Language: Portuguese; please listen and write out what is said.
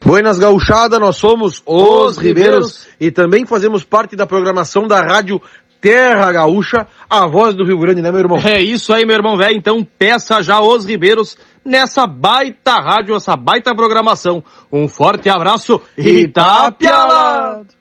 Buenas gauchada, nós somos os Ribeiros e também fazemos parte da programação da rádio Terra Gaúcha, a voz do Rio Grande, né, meu irmão? É isso aí, meu irmão velho. Então peça já os Ribeiros nessa baita rádio, essa baita programação. Um forte abraço e Itapialado!